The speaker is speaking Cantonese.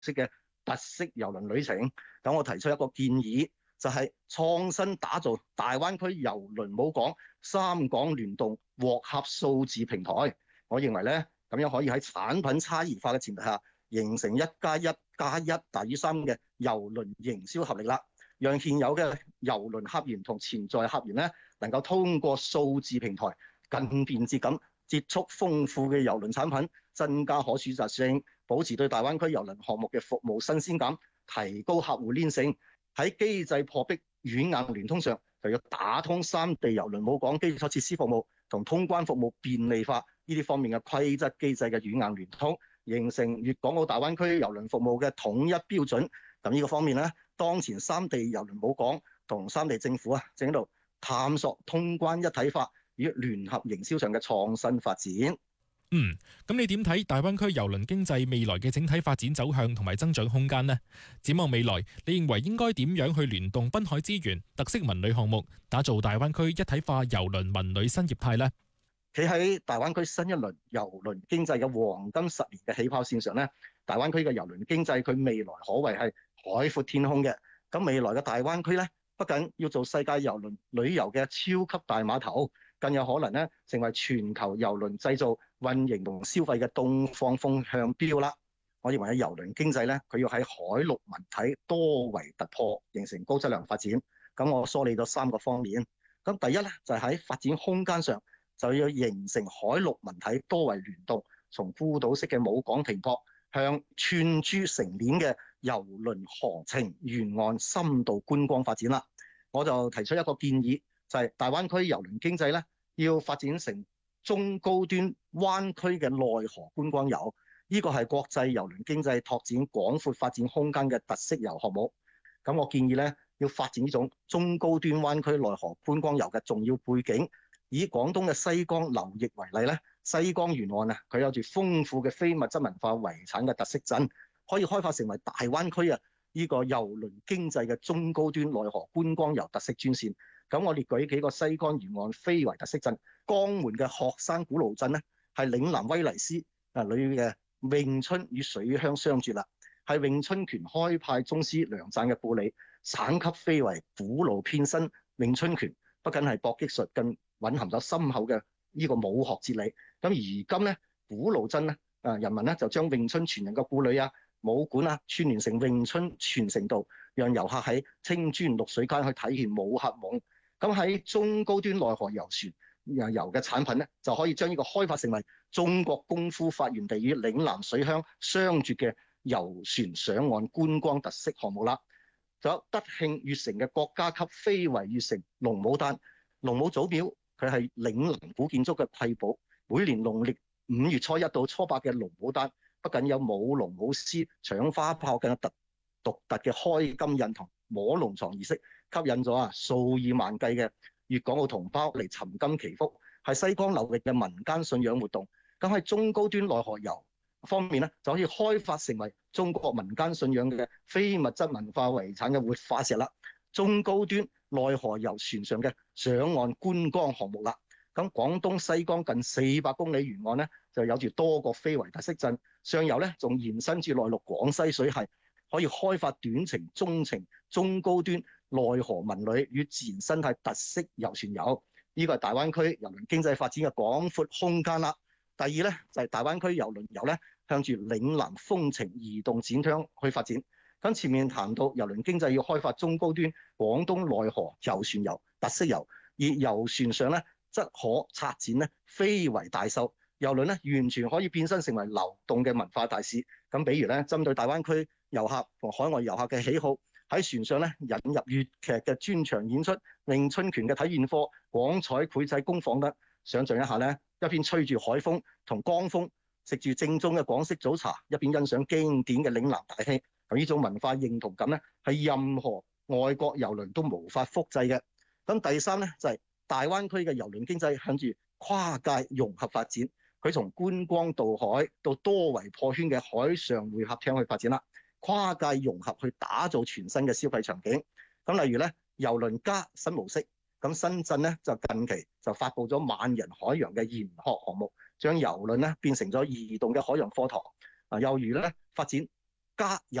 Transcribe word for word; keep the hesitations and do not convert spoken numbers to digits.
式嘅特色郵輪旅程。咁我提出一個建議，就係創新打造大灣區郵輪母港三港聯動獲客數字平台。我認為咧，咁樣可以喺產品差異化嘅前提下，形成一加一加一大於三嘅郵輪營銷合力啦，讓現有嘅郵輪客源同潛在客源咧，能夠通過數字平台更便捷咁接觸豐富嘅郵輪產品，增加可選擇性，保持對大灣區郵輪項目嘅服務新鮮感，提高客戶黏性。喺機制破壁軟硬聯通上，就要打通三地郵輪母港基礎設施服務同通關服務便利化呢啲方面嘅規則機制嘅軟硬聯通，形成粵港澳大灣區郵輪服務嘅統一標準。咁呢個方面咧，當前三地郵輪母港同三地政府啊，正喺度探索通關一體化與聯合營銷上嘅創新發展。 嗯，咁你點睇大灣區郵輪經濟未來嘅整體發展走向同埋增長空間呢？展望未來，你認為應該點樣去聯動濱海資源、特色文旅項目，打造大灣區一體化郵輪文旅新業態呢？ 企喺大灣區新一輪郵輪經濟嘅黃金十年嘅起跑線上咧，大灣區嘅郵輪經濟佢未來可謂係海闊天空嘅。咁未來嘅大灣區咧，不僅要做世界郵輪旅遊嘅超級大碼頭，更有可能咧成為全球郵輪製造、運營同消費嘅東方風向標啦。我認為喺郵輪經濟咧，佢要喺海陸文體多維突破，形成高質量發展。咁我梳理咗三個方面。咁第一咧就係喺發展空間上，就要形成海陸文體多維聯動，從孤島式嘅母港停泊，向串珠成鏈嘅郵輪航程沿岸深度觀光發展啦。我就提出一個建議，就係大灣區郵輪經濟咧，要發展成中高端灣區嘅內河觀光遊，呢個係國際郵輪經濟拓展廣闊發展空間嘅特色遊項目。咁我建議咧，要發展呢種中高端灣區內河觀光遊嘅重要背景。以廣東嘅西江流域為例咧，西江沿岸啊，佢有住豐富嘅非物質文化遺產嘅特色鎮，可以開發成為大灣區啊呢個郵輪經濟嘅中高端內河觀光遊特色專線。咁我列舉幾個西江沿岸非遺特色鎮，江門嘅鶴山古爐鎮咧，係嶺南威尼斯啊裏嘅詠春與水鄉相絕啦，係詠春拳開派宗師梁贊嘅故里，省級非遺古爐偏身詠春拳，不僅係搏擊術，更蘊含咗深厚嘅呢個武學哲理。咁而今咧，古爐鎮咧，啊人民咧就將詠春傳人嘅故里啊、武館啊串聯成詠春傳承道，讓遊客喺青磚綠水間去體驗武俠夢。咁喺中高端內河遊船遊嘅產品咧，就可以將呢個開發成為中國功夫發源地與嶺南水鄉相絕嘅遊船上岸觀光特色項目啦。仲有德慶粵城嘅國家級非遺粵城龍舞誕，龍舞祖廟。佢係嶺南古建築嘅瑰寶，每年農曆五月初一到初八嘅龍舞誕，不僅有舞龍舞獅、搶花炮嘅特獨特嘅開金印同摸龍床儀式，吸引咗啊數以萬計嘅粵港澳同胞嚟尋金祈福，係西江流域嘅民間信仰活動。咁喺中高端內河遊方面咧，就可以開發成為中國民間信仰嘅非物質文化遺產嘅活化石啦。中高端內河遊船上嘅上岸觀光項目啦，咁廣東西江近四百公里沿岸咧，就有住多個非遺特色鎮，上游咧仲延伸至內陸廣西水系，可以開發短程、中程、中高端內河文旅與自然生態特色遊船遊，呢個係大灣區郵輪經濟發展嘅廣闊空間啦。第二咧就係、是、大灣區郵輪遊咧，向住嶺南風情移動展窗去發展。咁前面談到郵輪經濟要開發中高端廣東內河遊船遊特色遊，而遊船上咧則可策展咧非遺大秀，郵輪咧完全可以變身成為流動嘅文化大使。咁比如咧，針對大灣區遊客同海外遊客嘅喜好，喺船上咧引入粵劇嘅專場演出、詠春拳嘅體驗課、廣彩繪製工坊得。想像一下咧，一邊吹住海風同江風，食住正宗嘅廣式早茶，一邊欣賞經典嘅嶺南大戲。咁呢種文化認同感咧，係任何外國郵輪都無法複製嘅。咁第三咧就係、是、大灣區嘅郵輪經濟向住跨界融合發展，佢從觀光渡海到多維破圈嘅海上會客廳去發展啦，跨界融合去打造全新嘅消費場景。咁例如咧，郵輪加新模式，咁深圳咧就近期就發布咗萬人海洋嘅研學項目，將郵輪咧變成咗移動嘅海洋課堂。啊，又如咧發展家